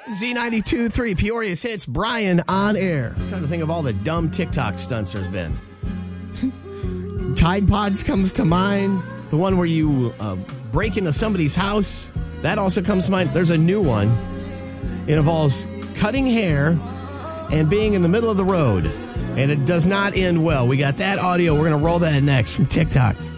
Z92.3 Peoria's Hits, Brian on air. I'm trying to think of all the dumb TikTok stunts there's been. Tide Pods comes to mind. The one where you break into somebody's house. That also comes to mind. There's a new one. It involves cutting hair and being in the middle of the road. And it does not end well. We got that audio. We're going to roll that next from TikTok.